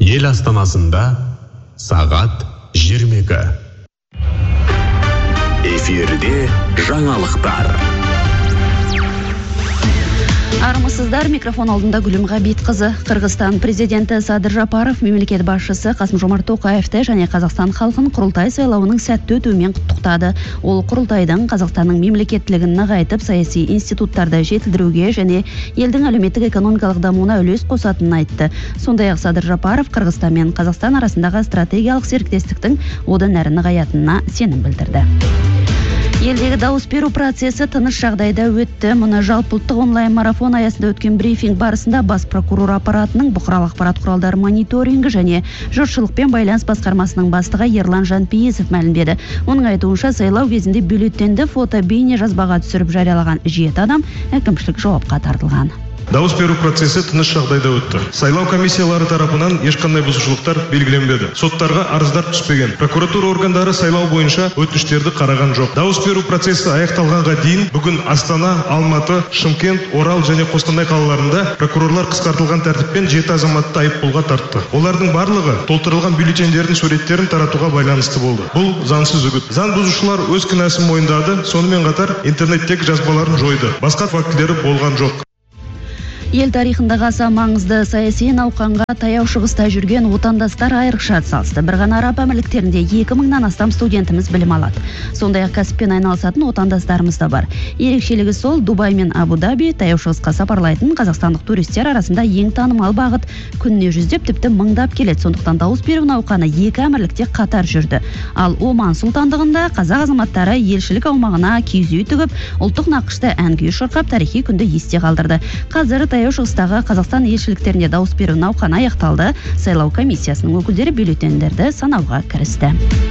Ел астанасында сағат 22. Эфирде жаңалықтар. Армысыздар, микрофон алдында Гүлім Ғабитқызы. Қырғызстан президенті Садыр Жапаров мемлекет басшысы Қасым-Жомарт Тоқаевты және Қазақстан халқын құрылтай сайлауының сәтті өтуімен құттықтады. Ол құрылтайдың Қазақстанның мемлекеттілігін нығайтып, саяси институттарды жетілдіруге және елдің әлеуметтік-экономикалық дамуына үлес қосатынын айтты. Сондай-ақ Садыр Жапаров Қырғызстан мен Қазақстан арасындағы стратегиялық серіктестіктің одан әрі нығаятынына сенім білдірді. Елдегі дауыс беру процесі тыныш жағдайда өтті. Мұны жалпыұлттық онлайн марафон аясында өткен брифинг барысында бас прокурор аппаратының бұқаралық ақпарат құралдары мониторингі және жұртшылықпен байланыс басқармасының бастығы Ерлан Жанпейісов мәлімдеді. Оның айтуынша сайлау кезінде бюллетенді фото бейне жазбаға түсіріп жариялаған 7 адам әкімшілік жауапқа тартылған. Дауыс беру процесі тыныш жағдайда өтті. Сайлау комиссиялары тарапынан ешқандай бұзушылықтар белгіленбеді. Соттарға арыздар түспеген. Прокуратура органдары сайлау бойынша өтініштерді қараған жоқ. Дауыс беру процесі аяқталғанға дейін бүгін Астана, Алматы, Шымкент, Орал және Қостанай қалаларында прокурорлар қысқартылған тәртіппен 7 азаматты айыппұлға тартты. Олардың барлығы толтырылған бюллетендердің суреттерін таратуға байланысты болды. Бұл заңсыз үгіт. Заң бұзушылар өз кінәсін мойындады, сонымен қатар интернеттегі жазбаларын жойды. Басқа фактілері болған жоқ. Ел тарихындағы аса маңызды саяси науқанға таяу шығыста жүрген отандастар айрықша атсалысты. Бір ғана араб әмірліктерінде 2000-нан астам студентіміз білім алады. Сондай-ақ кәсіппен айналысатын отандастарымыз да бар. Ерекшелігі сол, Дубай мен Абу-Даби таяу шығысқа сапарлайтын қазақстандық туристер арасында ең танымал бағыт. Күніне жүздеп, тіпті мыңдап келеді. Сондықтан дауыс беру науқаны екі әмірлікте қатар жүрді. Ал Оман сұлтандығында қазақ азаматтары елшілік аумағына киіз үй тігіп, ұлттық нақышта ән күй шырқап тарихи күнді есте қалдырды. Қазір таяу шығыстағы Қазақстан елшіліктерінде дауыс беру науқаны аяқталды. Сайлау комиссиясының өкілдері бюллетендерді санауға кірісті.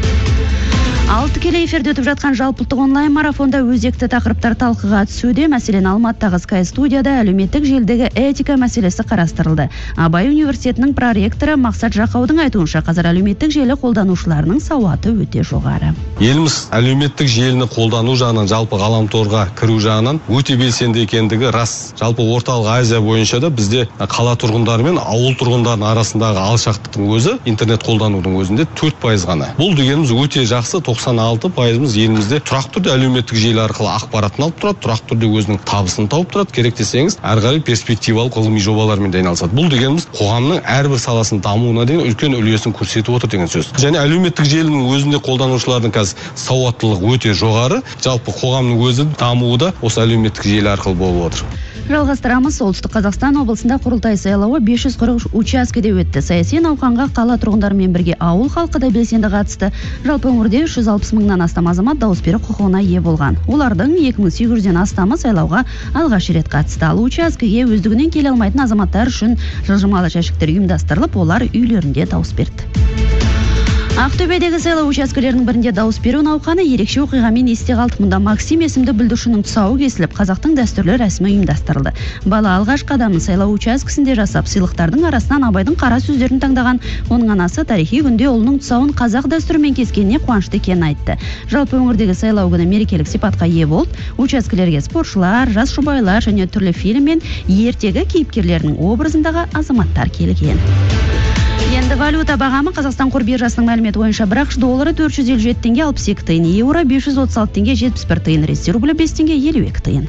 Ал тікелей эфирде өтіп жатқан жалпыұлттық онлайн марафонда өзекті тақырыптар талқыға түсуде. Мәселен, Алматыдағы Sky студияда әлеуметтік желдегі этика мәселесі қарастырылды. Абай университетінің проректоры Мақсат Жақаудың айтуынша, қазір әлеуметтік желі қолданушыларының сауаты өте жоғары. Еліміз әлеуметтік желіні қолдану жағынан, жалпы ғаламторға кіру жағынан өте белсенді екендігі рас. Жалпы орталық Азия бойынша да бізде қала тұрғындары мен ауыл тұрғындарының арасындағы алшақтықтың өзі интернет қолданудың өзінде 4% ғана. Бұл дегеніміз өте жақсы. 96% елімізде тұрақты түрде әлеуметтік желі арқылы ақпаратын алып тұрады, тұрақты түрде өзінің табысын тауып тұрады. Керек десеңіз, әрі қарай перспективалық ғылыми жобалармен де айналысады. Бұл дегеніміз қоғамның әрбір саласын дамуына деген үлкен үлесін көрсетіп отыр деген сөз. Және әлеуметтік желінің өзінде қолданушылардың қазір сауаттылығы өте жоғары. Жалпы қоғамның өзі дамуы да осы әлеуметтік желі арқылы болып отыр. Жалғастырамыз. Солтүстік Қазақстан облысында құрылтай сайлауы 540 учаскеде өтті. Саяси науқанға қала тұрғындарымен бірге ауыл халқы да белсенді қатысты. Жалпы өңірде 160 мыңнан астам азамат дауыс беру құқығына ие болған. Олардың 2800-ден астамы сайлауға алғаш рет қатысты. Ал учаскеге өздігінен келе алмайтын азаматтар үшін жылжымалы жәшіктер ұйымдастырылып, олар үйлерінде дауыс берді. Ақтөбедегі сайлау учаскелерінің бірінде дауыс беру науқаны ерекше оқиғамен есте қалды. Мұнда Максим есімді бүлдіршіннің тұсауы кесіліп, қазақтың дәстүрлі рәсімі ұйымдастырылды. Бала алғаш қадамын сайлау учаскесінде жасап, сыйлықтардың арасынан Абайдың қара сөздерін таңдаған. Оның анасы тарихи күнде ұлының тұсауын қазақ дәстүрімен кескеніне қуанышты екенін айтты. Жалпы өңірдегі сайлау күні мерекелік сипатқа ие болды. Учаскелерге спортшылар, жас жұбайлар және түрлі фильм мен ертегі кейіпкерлерінің образындағы азаматтар келген. Енді валюта бағамы. Қазақстан қор биржасының мәліметі бойынша бір ақш доллары 457 теңге 62 тиын, еуро 536 теңге 71 тиын, ресей рублі 5 теңге 52 тиын.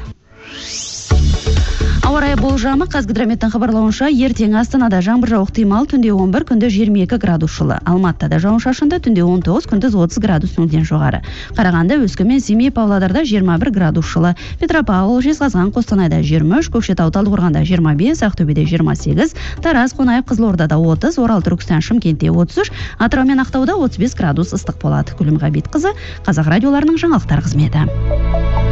Ауа райы болжамы. Қазгидрометтің хабарлауынша, ертең Астанада жаңбыр жауық ықтимал, түнде 11, күндіз 22 градус жылы. Алматыда жауын-шашынды, түнде 19, күндіз 30 градус нөлден жоғары. Қарағанды, Өскемен, Семей, Павлодарда 21 градус жылы. Петропавл, Жезқазған, Қостанайда 23, Көкшетау, Талдықорғанда 25, Ақтөбеде 28, Тараз, Қонаев, Қызылордада 30, Орал, Түркістан, Шымкентте 33, Атырау мен Ақтауда 35 градус ыстық болады. Гүлім Ғабитқызы, Қазақ радиоларының жаңалықтар қызметі.